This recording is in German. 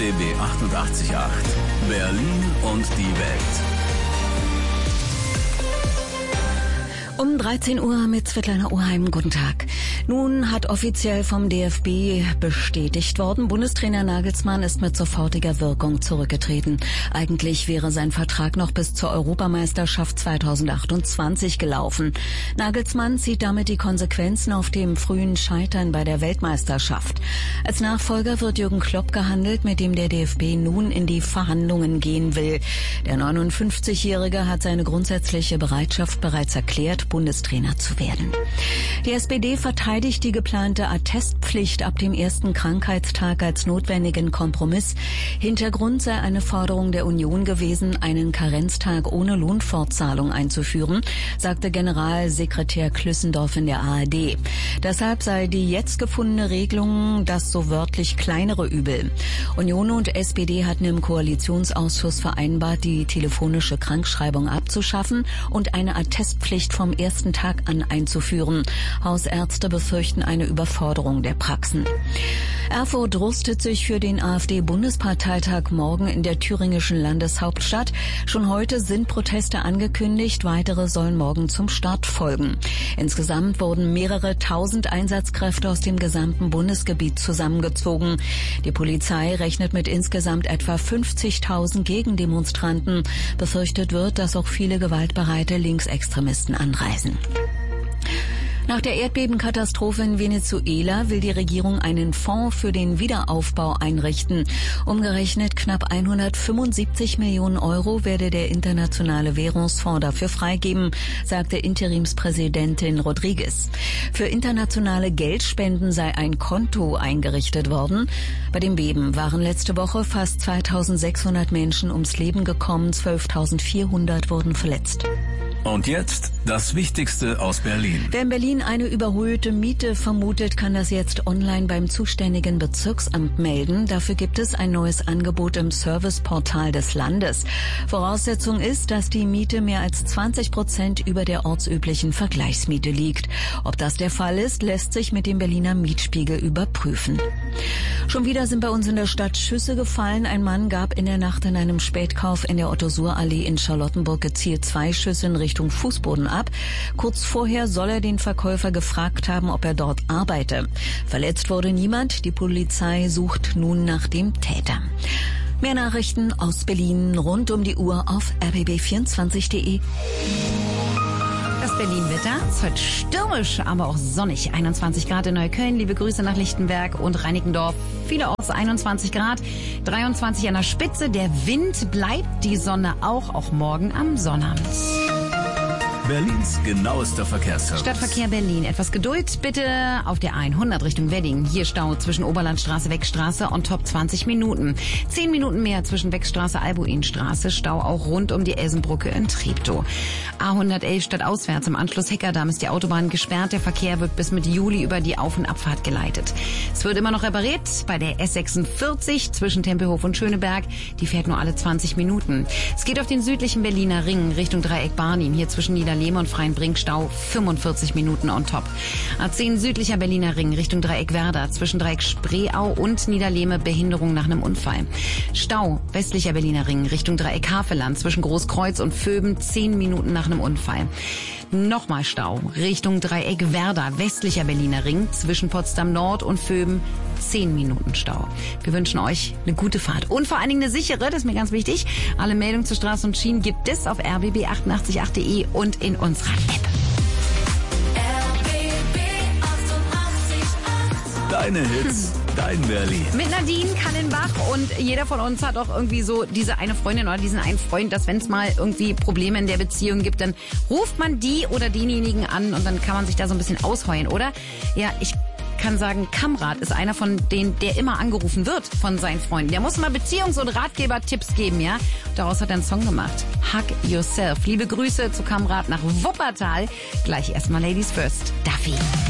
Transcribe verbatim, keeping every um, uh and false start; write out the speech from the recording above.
B B achtundachtzig Komma acht. Berlin und die Welt. Um dreizehn Uhr mit Svetlana Oheim. Guten Tag. Nun hat offiziell vom D F B bestätigt worden, Bundestrainer Nagelsmann ist mit sofortiger Wirkung zurückgetreten. Eigentlich wäre sein Vertrag noch bis zur Europameisterschaft zweitausendachtundzwanzig gelaufen. Nagelsmann zieht damit die Konsequenzen auf dem frühen Scheitern bei der Weltmeisterschaft. Als Nachfolger wird Jürgen Klopp gehandelt, mit dem der D F B nun in die Verhandlungen gehen will. Der neunundfünfzigjährige hat seine grundsätzliche Bereitschaft bereits erklärt, Bundestrainer zu werden. Die S P D verteidigt die geplante Attestpflicht ab dem ersten Krankheitstag als notwendigen Kompromiss. Hintergrund sei eine Forderung der Union gewesen, einen Karenztag ohne Lohnfortzahlung einzuführen, sagte Generalsekretär Klüssendorf in der A R D. Deshalb sei die jetzt gefundene Regelung das so wörtlich kleinere Übel. Union und S P D hatten im Koalitionsausschuss vereinbart, die telefonische Krankschreibung abzuschaffen und eine Attestpflicht vom ersten Tag an einzuführen. Hausärzte befürchten eine Überforderung der Praxen. Erfurt rüstet sich für den AfD-Bundesparteitag morgen in der thüringischen Landeshauptstadt. Schon heute sind Proteste angekündigt, weitere sollen morgen zum Start folgen. Insgesamt wurden mehrere tausend Einsatzkräfte aus dem gesamten Bundesgebiet zusammengezogen. Die Polizei rechnet mit insgesamt etwa fünfzigtausend Gegendemonstranten. Befürchtet wird, dass auch viele gewaltbereite Linksextremisten anreisen. Nach der Erdbebenkatastrophe in Venezuela will die Regierung einen Fonds für den Wiederaufbau einrichten. Umgerechnet knapp hundertfünfundsiebzig Millionen Euro werde der Internationale Währungsfonds dafür freigeben, sagte Interimspräsidentin Rodriguez. Für internationale Geldspenden sei ein Konto eingerichtet worden. Bei dem Beben waren letzte Woche fast zweitausendsechshundert Menschen ums Leben gekommen, zwölftausendvierhundert wurden verletzt. Und jetzt das Wichtigste aus Berlin. Wer in Berlin eine überhöhte Miete vermutet, kann das jetzt online beim zuständigen Bezirksamt melden. Dafür gibt es ein neues Angebot im Serviceportal des Landes. Voraussetzung ist, dass die Miete mehr als zwanzig Prozent über der ortsüblichen Vergleichsmiete liegt. Ob das der Fall ist, lässt sich mit dem Berliner Mietspiegel überprüfen. Schon wieder sind bei uns in der Stadt Schüsse gefallen. Ein Mann gab in der Nacht in einem Spätkauf in der Otto-Suhr-Allee in Charlottenburg gezielt zwei Schüsse in Richtung Fußboden ab. Kurz vorher soll er den Verkäufer gefragt haben, ob er dort arbeite. Verletzt wurde niemand. Die Polizei sucht nun nach dem Täter. Mehr Nachrichten aus Berlin rund um die Uhr auf r b b vierundzwanzig punkt d e. Das Berlin-Wetter. Es ist heute stürmisch, aber auch sonnig. einundzwanzig Grad in Neukölln. Liebe Grüße nach Lichtenberg und Reinickendorf. Vielerorts einundzwanzig Grad. dreiundzwanzig an der Spitze. Der Wind bleibt, die Sonne auch, auch morgen am Sonnabend. Berlins genauester Verkehrservice. Stadtverkehr Berlin. Etwas Geduld bitte auf der hundert Richtung Wedding. Hier Stau zwischen Oberlandstraße, Weckstraße on top zwanzig Minuten. zehn Minuten mehr zwischen Weckstraße, Albuinstraße. Stau auch rund um die Elsenbrücke in Treptow. A hundertelf stadtauswärts im Anschluss Heckerdamm ist die Autobahn gesperrt. Der Verkehr wird bis Mitte Juli über die Auf- und Abfahrt geleitet. Es wird immer noch repariert bei der S sechsundvierzig zwischen Tempelhof und Schöneberg. Die fährt nur alle zwanzig Minuten. Es geht auf den südlichen Berliner Ring Richtung Dreieck Barnim. Hier zwischen Niederlehme und Freienbrink Stau fünfundvierzig Minuten on top. A zehn südlicher Berliner Ring Richtung Dreieck Werder zwischen Dreieck Spreeau und Niederlehme Behinderung nach einem Unfall. Stau westlicher Berliner Ring Richtung Dreieck Havelland zwischen Großkreuz und Vöben zehn Minuten nach einem Unfall. Nochmal Stau Richtung Dreieck Werder westlicher Berliner Ring zwischen Potsdam Nord und Vöben zehn Minuten Stau. Wir wünschen euch eine gute Fahrt und vor allen Dingen eine sichere, das ist mir ganz wichtig. Alle Meldungen zu Straßen und Schienen gibt es auf r b b achtundachtzig punkt acht punkt d e und in unserer App. Deine Hits, dein Berlin. Mit Nadine Kallenbach und jeder von uns hat auch irgendwie so diese eine Freundin oder diesen einen Freund, dass wenn es mal irgendwie Probleme in der Beziehung gibt, dann ruft man die oder denjenigen an und dann kann man sich da so ein bisschen ausheulen, oder? Ja, ich kann sagen, Kamrat ist einer von denen, der immer angerufen wird von seinen Freunden. Der muss mal Beziehungs- und Ratgeber-Tipps geben, ja? Daraus hat er einen Song gemacht. Hug Yourself. Liebe Grüße zu Kamrat nach Wuppertal. Gleich erstmal Ladies First. Duffy.